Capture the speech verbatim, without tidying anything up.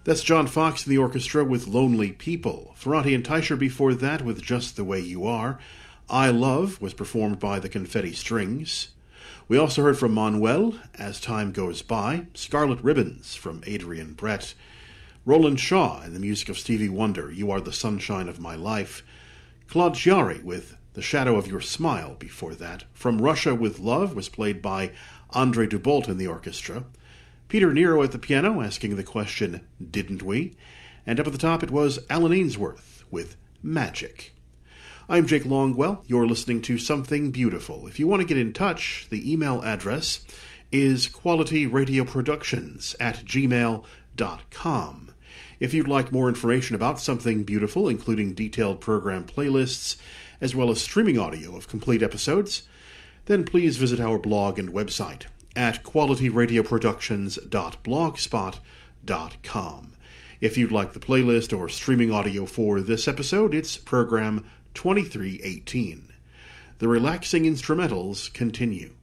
That's John Fox in the orchestra with Lonely People. Ferranti and Teicher before that with Just the Way You Are. I Love was performed by the Confetti Strings. We also heard from Manuel, As Time Goes By, Scarlet Ribbons from Adrian Brett, Roland Shaw and the music of Stevie Wonder, You Are the Sunshine of My Life, Claude Chiari with The Shadow of Your Smile before that. From Russia with Love was played by Andre Dubolt in the orchestra. Peter Nero at the piano asking the question, Didn't we? And up at the top it was Alan Ainsworth with Magic. I'm Jake Longwell. You're listening to Something Beautiful. If you want to get in touch, the email address is qualityradioproductions at gmail dot com. If you'd like more information about Something Beautiful, including detailed program playlists, as well as streaming audio of complete episodes, then please visit our blog and website at qualityradioproductions dot blogspot dot com. If you'd like the playlist or streaming audio for this episode, it's program twenty-three eighteen. The relaxing instrumentals continue.